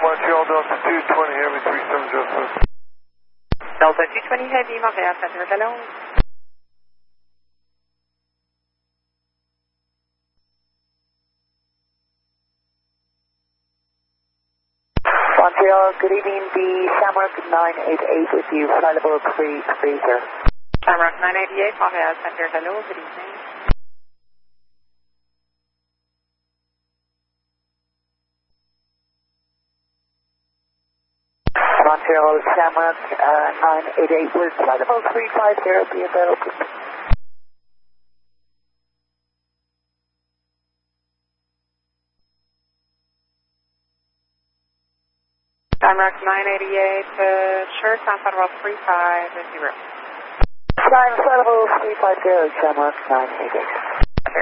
Montreal, Delta 220 Heavy 37 Justin. Delta 220 Heavy, Montreal Center, hello. Montreal, good evening, the Shamrock 988 with you, fly level 330. Shamrock 988, Montreal Center, hello, good evening. Montreal, Shamrock 988 with fly level 350, be available. Shamrock 988, sure, San Federal 350. Flying fly level 350, Shamrock 988.